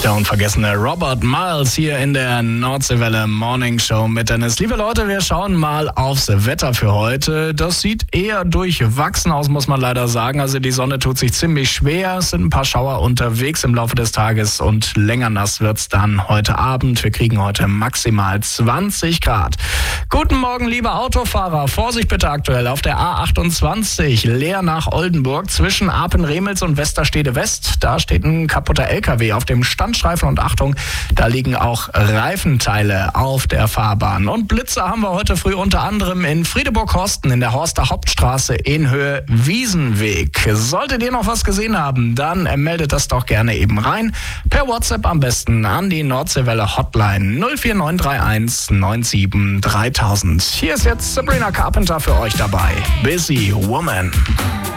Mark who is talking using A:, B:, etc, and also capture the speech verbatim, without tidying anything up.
A: Der unvergessene Robert Miles hier in der Nordseewelle Morning Show mit Dennis. Liebe Leute, wir schauen mal aufs Wetter für heute. Das sieht eher durchwachsen aus, muss man leider sagen. Also die Sonne tut sich ziemlich schwer. Es sind ein paar Schauer unterwegs im Laufe des Tages und länger nass wird's dann heute Abend. Wir kriegen heute maximal zwanzig Grad. Guten Morgen, liebe Autofahrer. Vorsicht bitte aktuell auf der A achtundzwanzig Leer nach Oldenburg zwischen Apen-Remels und Westerstede West. Da steht ein kaputter L K W auf dem Standstreifen und Achtung, da liegen auch Reifenteile auf der Fahrbahn. Und Blitze haben wir heute früh unter anderem in Friedeburg-Horsten in der Horster Hauptstraße in Höhe Wiesenweg. Solltet ihr noch was gesehen haben, dann meldet das doch gerne eben rein. Per WhatsApp am besten an die Nordseewelle Hotline null vier neun drei eins neun sieben dreitausend. Hier ist jetzt Sabrina Carpenter für euch dabei. Busy Woman.